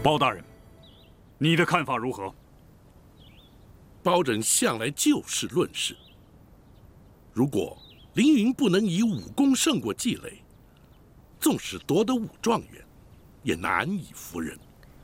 包大人，你的看法如何？ 包拯向来就事论事。如果凌云不能以武功胜过纪磊，纵使夺得武状元，也难以服人。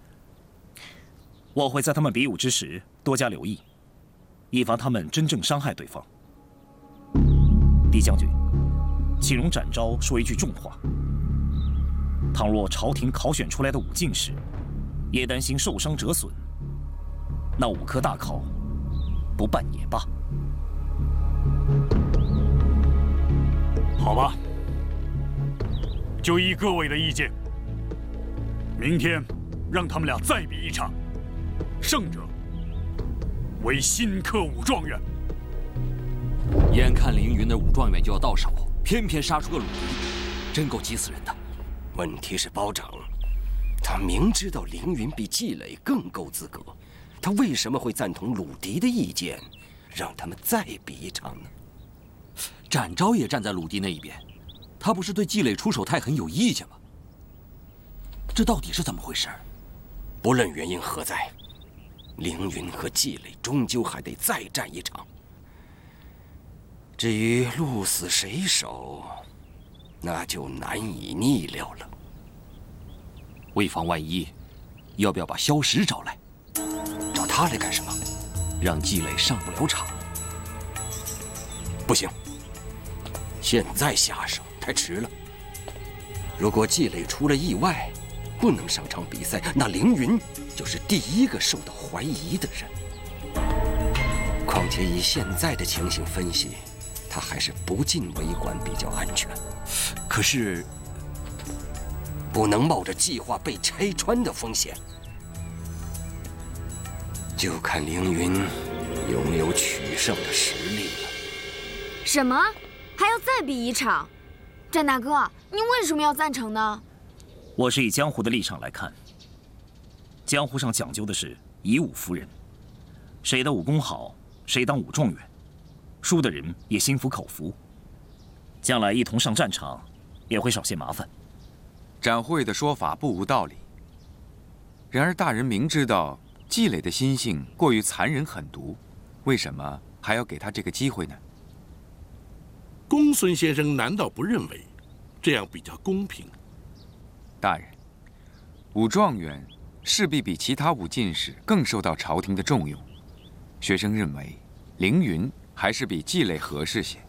我会在他们比武之时多加留意，以防他们真正伤害对方。狄将军，请容展昭说一句重话：倘若朝廷考选出来的武进士，也担心受伤折损，那5科大考不办也罢。 好吧，就依各位的意见，明天让他们俩再比一场，胜者为新科武状元。 眼看凌云的武状元就要到手，偏偏杀出个鲁狄，真够急死人的。 问题是包拯，他明知道凌云比纪磊更够资格，他为什么会赞同鲁狄的意见，让他们再比一场呢？ 展昭也站在鲁狄那一边，他不是对纪磊出手太狠有意见吗？这到底是怎么回事？ 不论原因何在，凌云和纪磊终究还得再战一场。至于鹿死谁手，那就难以逆料了。 为防万一，要不要把萧石找来？ 找他来干什么？ 让纪磊上不了场。 不行，现在下手太迟了。如果纪磊出了意外，不能上场比赛，那凌云就是第一个受到怀疑的人。况且以现在的情形分析，他还是不进围馆比较安全。 可是， 不能冒着计划被拆穿的风险。就看凌云有没有取胜的实力了。 什么？还要再比一场？展大哥，您为什么要赞成呢？ 我是以江湖的立场来看，江湖上讲究的是以武服人，谁的武功好，谁当武状元，输的人也心服口服，将来一同上战场，也会少些麻烦。 展护卫的说法不无道理。然而大人明知道纪磊的心性过于残忍狠毒，为什么还要给他这个机会呢？ 公孙先生难道不认为这样比较公平？ 大人，武状元势必比其他武进士更受到朝廷的重用。学生认为凌云还是比纪磊合适些。